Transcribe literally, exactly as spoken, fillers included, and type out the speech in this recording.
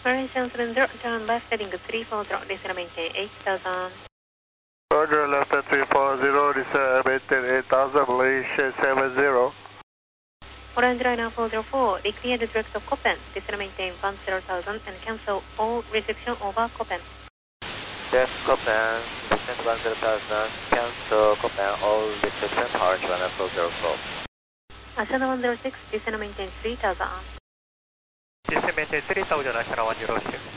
Runway seven seven zero, turn left heading three four zero, descend maintain eight thousand. Roger, left at three four zero, descend maintain eight thousand, Malaysia seven zero. Orange Liner four zero four, declare the direct to Copen, descend maintain one zero thousand and cancel all reception over Copen. Yes, Copen, descend one zero thousand, cancel Copen, all reception, Orange Liner four zero four. Asana one zero six, descend maintain three thousand. Descend maintain three thousand, Asana one zero six.